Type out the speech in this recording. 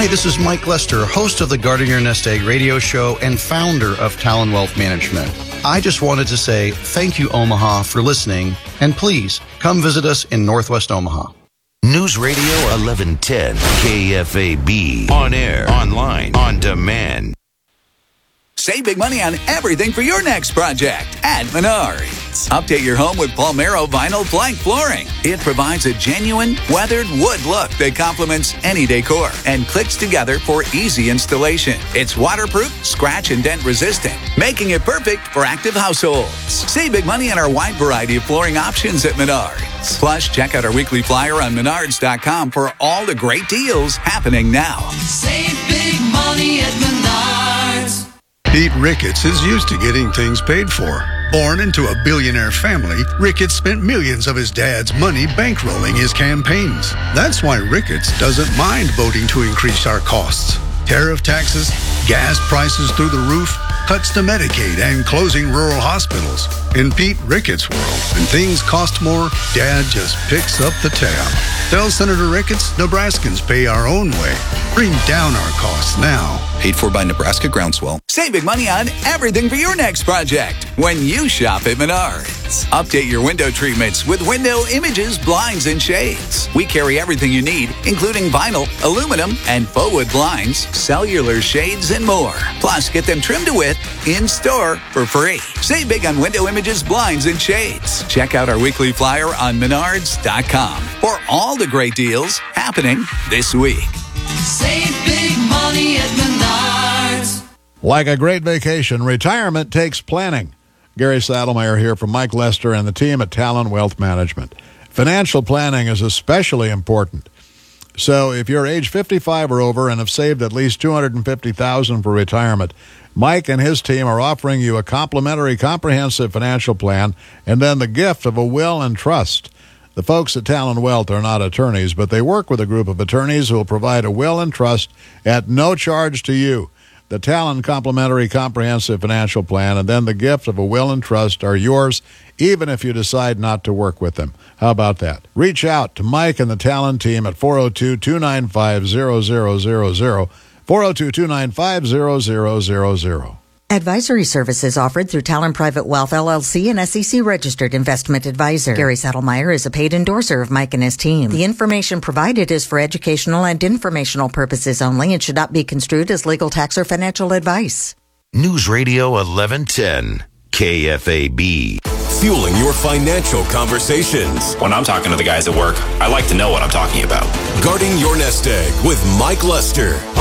Hi, this is Mike Lester, host of the Guarding Your Nest Egg radio show and founder of Talon Wealth Management. I just wanted to say thank you, Omaha, for listening, and please come visit us in Northwest Omaha. News Radio 1110 KFAB. On air, online, on demand. Save big money on everything for your next project at Menards. Update your home with Palmero vinyl plank flooring. It provides a genuine, weathered wood look that complements any decor and clicks together for easy installation. It's waterproof, scratch and dent resistant, making it perfect for active households. Save big money on our wide variety of flooring options at Menards. Plus, check out our weekly flyer on Menards.com for all the great deals happening now. Save big money at Menards. Pete Ricketts is used to getting things paid for. Born into a billionaire family, Ricketts spent millions of his dad's money bankrolling his campaigns. That's why Ricketts doesn't mind voting to increase our costs. Tariff taxes, gas prices through the roof, cuts to Medicaid, and closing rural hospitals. In Pete Ricketts' world, when things cost more, Dad just picks up the tab. Tell Senator Ricketts Nebraskans pay our own way. Bring down our costs now. Paid for by Nebraska Groundswell. Save big money on everything for your next project when you shop at Menards. Update your window treatments with window images, blinds, and shades. We carry everything you need, including vinyl, aluminum, and faux wood blinds, cellular shades, and more. Plus, get them trimmed to width in-store for free. Save big on window images, blinds, and shades. Check out our weekly flyer on Menards.com for all the great deals happening this week. Save big money at Menards. Like a great vacation, retirement takes planning. Gary Saddlemeyer here from Mike Lester and the team at Talon Wealth Management. Financial planning is especially important. So if you're age 55 or over and have saved at least $250,000 for retirement, Mike and his team are offering you a complimentary comprehensive financial plan and then the gift of a will and trust. The folks at Talon Wealth are not attorneys, but they work with a group of attorneys who will provide a will and trust at no charge to you. The Talon Complimentary Comprehensive Financial Plan and then the gift of a will and trust are yours, even if you decide not to work with them. How about that? Reach out to Mike and the Talon team at 402-295-0000, 402-295-0000. Advisory services offered through Talon Private Wealth, LLC, an SEC-registered investment advisor. Gary Saddlemeyer is a paid endorser of Mike and his team. The information provided is for educational and informational purposes only and should not be construed as legal, tax, or financial advice. News Radio 1110 KFAB. Fueling your financial conversations. When I'm talking to the guys at work, I like to know what I'm talking about. Guarding Your Nest Egg with Mike Lester